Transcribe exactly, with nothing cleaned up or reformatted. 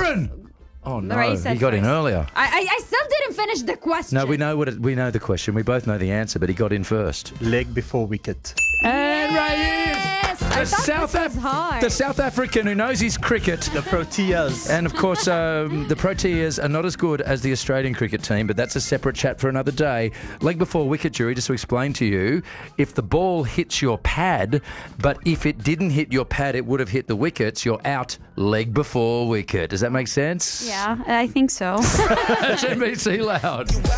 Cameron! Oh, no. Ray He said got in first. earlier. I, I, I still didn't finish the question. No, we know what it, we know the question. We both know the answer, but he got in first. Leg before wicket. And Ray Yes! I is thought the South, this was Af- hard. the South African who knows his cricket. The Proteas. And, of course, um, the Proteas are not as good as the Australian cricket team, but that's a separate chat for another day. Leg before wicket, Jury, just to explain to you, if the ball hits your pad, but if it didn't hit your pad, it would have hit the wickets, you're out leg before wicket. Does that make sense? Yeah, I think so. That's N B C Loud.